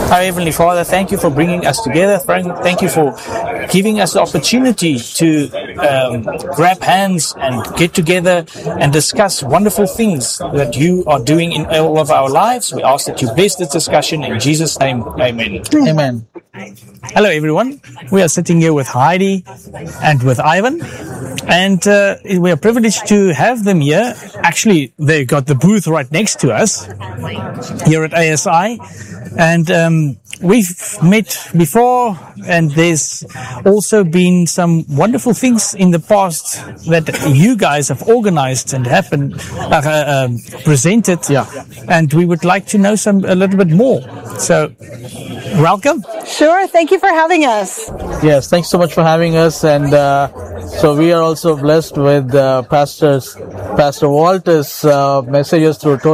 Our Heavenly Father, thank you for bringing us together. Thank you for giving us the opportunity to grab hands and get together and discuss wonderful things that you are doing in all of our lives. We ask that you bless this discussion in Jesus' name. Amen. Amen. Hello, everyone. We are sitting here with Heidi and with Ivan, and we are privileged to have them here. Actually, they got the booth right next to us here at ASI, and we've met before, and there's also been some wonderful things in the past that you guys have organized and presented. Yeah. And we would like to know a little bit more. So, welcome. Sure. Thank you for having us. Yes, thanks so much for having us. And so we are also blessed with Pastor Walter's messages through